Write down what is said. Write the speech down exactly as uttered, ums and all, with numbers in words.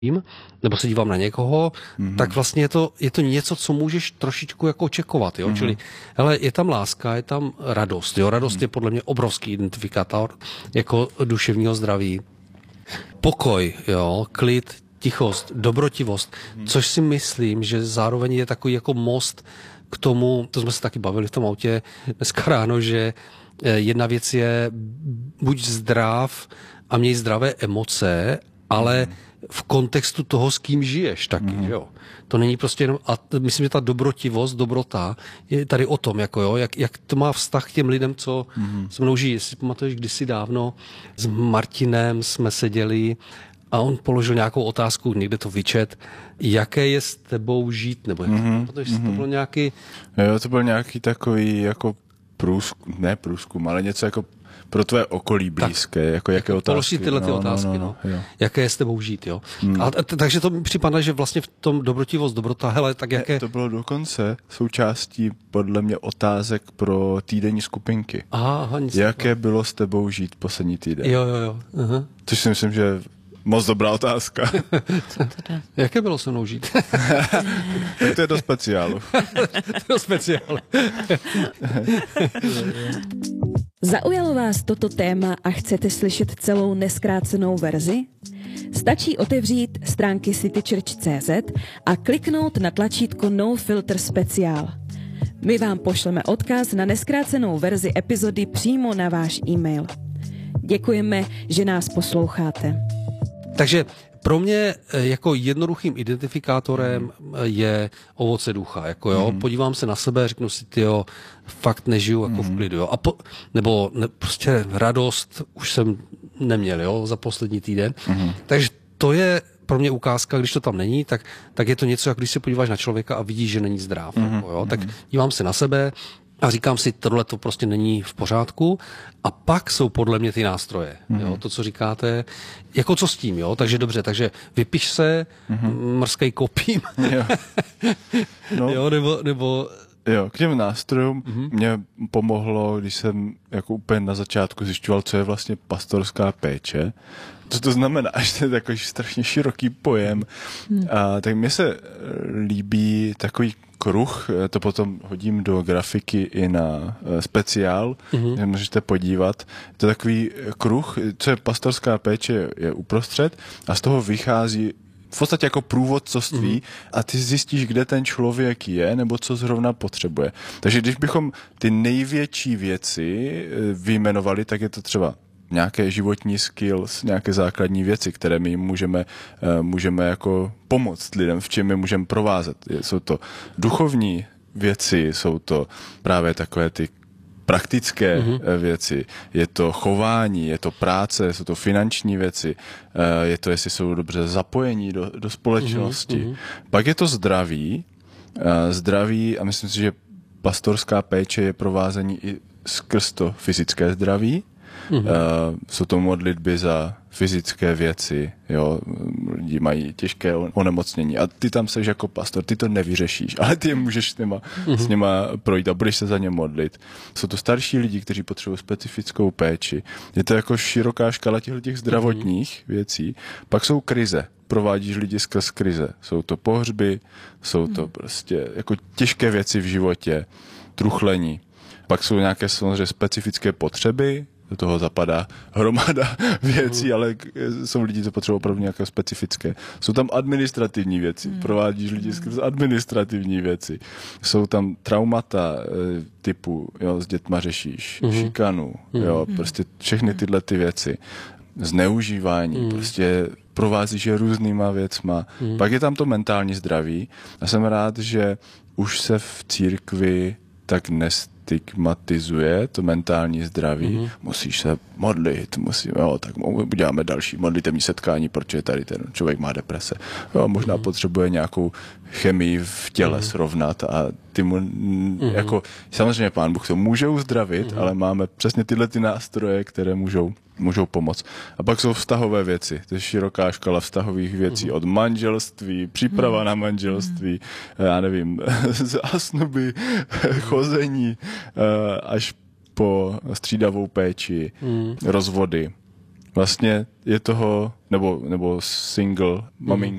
nebo se dívám na někoho, mm-hmm. tak vlastně je to, je to něco, co můžeš trošičku jako čekovat, jo, mm-hmm. čili, hele, je tam láska, je tam radost, jo, radost mm-hmm. je podle mě obrovský identifikátor jako duševního zdraví. Pokoj, jo, klid, tichost, dobrotivost, mm-hmm. což si myslím, že zároveň je takový jako most k tomu, to jsme se taky bavili v tom autě dneska ráno, že jedna věc je buď zdrav a měj zdravé emoce, ale mm. v kontextu toho, s kým žiješ taky, mm. jo. To není prostě jenom, a myslím, že ta dobrotivost, dobrota je tady o tom, jako jo, jak, jak to má vztah k těm lidem, co mm. se mnou žijí. Jestli pamatuješ, kdysi dávno s Martinem jsme seděli a on položil nějakou otázku, někde to vyčet, jaké je s tebou žít, nebo jak, mm. protože mm. to bylo nějaký... Jo, to byl nějaký takový jako průzkum, ne průzkum, ale něco jako pro tvé okolí blízké, tak, jako jaké otázky. Položit tyhle ty no, otázky, no, no, no. Jaké je s tebou žít, jo. Hmm. A t- takže to mi připadá, že vlastně v tom dobrotivost, dobrota, hele, tak jaké... Ne, to bylo dokonce součástí podle mě otázek pro týdenní skupinky. Aha, aha, nic jaké tak. bylo s tebou žít poslední týden? Jo, jo, jo. Aha. Což si myslím, že moc dobrá otázka. Jaké bylo se mnou žít? Tak to je do speciálu. do speciálu. Zaujalo vás toto téma a chcete slyšet celou nezkrácenou verzi? Stačí otevřít stránky citychurch tečka cé zet a kliknout na tlačítko No Filter Speciál. My vám pošleme odkaz na nezkrácenou verzi epizody přímo na váš e-mail. Děkujeme, že nás posloucháte. Takže pro mě jako jednoduchým identifikátorem je ovoce ducha. Jako jo, mm. podívám se na sebe, řeknu si, tyjo, fakt nežiju jako mm. v klidu. Jo. A po, nebo ne, prostě radost už jsem neměl, jo, za poslední týden. Mm. Takže to je pro mě ukázka, když to tam není, tak, tak je to něco, jak když se podíváš na člověka a vidíš, že není zdrav. Mm. Jako, jo. Tak dívám se na sebe a říkám si, tohle to prostě není v pořádku. A pak jsou podle mě ty nástroje. Mm. Jo, to, co říkáte, jako co s tím, jo? Takže dobře, takže vypiš se, mm-hmm. mrzkej kopím. Jo. No. Jo, nebo, nebo... Jo, k těm nástrojům mm-hmm. mě pomohlo, když jsem jako úplně na začátku zjišťoval, co je vlastně pastorská péče. Co to znamená, že to je takový strašně široký pojem. Mm. A, tak mně se líbí takový kruh, to potom hodím do grafiky i na uh, speciál, mm-hmm. můžete podívat. To je takový kruh, co je pastorská péče, je uprostřed a z toho vychází v podstatě jako průvodcovství mm-hmm. a ty zjistíš, kde ten člověk je nebo co zrovna potřebuje. Takže když bychom ty největší věci vyjmenovali, tak je to třeba nějaké životní skills, nějaké základní věci, které my můžeme, můžeme jako pomoct lidem, v čem je můžeme provázet. Jsou to duchovní věci, jsou to právě takové ty praktické mm-hmm. věci, je to chování, je to práce, jsou to finanční věci, je to, jestli jsou dobře zapojení do, do společnosti. Mm-hmm. Pak je to zdraví, zdraví a myslím si, že pastorská péče je provázení i skrz to fyzické zdraví. Mm-hmm. Uh, jsou to modlitby za fyzické věci, jo, lidi mají těžké onemocnění a ty tam seš jako pastor, ty to nevyřešíš, ale ty je můžeš s nima, mm-hmm. s nima projít a budeš se za ně modlit. Jsou to starší lidi, kteří potřebují specifickou péči. Je to jako široká škala těch, těch zdravotních mm-hmm. věcí. Pak jsou krize. Provádíš lidi skrz krize. Jsou to pohřby, jsou to mm-hmm. prostě jako těžké věci v životě, truchlení. Pak jsou nějaké samozřejmě specifické potřeby, do toho zapadá hromada věcí, mm. ale jsou lidi, co potřebují opravdu nějaké specifické. Jsou tam administrativní věci, mm. provádíš lidi skrz administrativní věci. Jsou tam traumata typu, jo, s dětma řešíš, mm. šikanu, mm. jo, prostě všechny tyhle ty věci. Zneužívání, mm. prostě provázíš je různýma věcma. Mm. Pak je tam to mentální zdraví a jsem rád, že už se v církvi tak nestigmatizuje to mentální zdraví. Mm-hmm. Musíš se modlit, musím, jo, tak uděláme další modlitevní setkání, protože tady ten člověk má deprese. Jo, možná mm-hmm. potřebuje nějakou chemii v těle mm-hmm. srovnat a ty mu, mm-hmm. jako, samozřejmě Pán Bůh to může uzdravit, mm-hmm. ale máme přesně tyhle ty nástroje, které můžou můžou pomoct. A pak jsou vztahové věci. To je široká škala vztahových věcí. Mm-hmm. Od manželství, příprava mm-hmm. na manželství, já nevím, zásnuby, chození, až po střídavou péči, mm. rozvody. vlastně je toho, nebo, nebo single maminka,